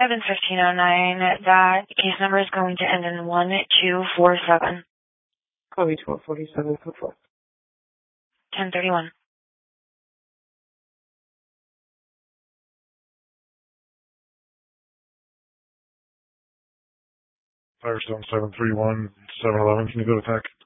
7-1509, that case number is going to end in 1247. Copy 1247, code 4. 1031. Firestone 731, 711, can you go to attack?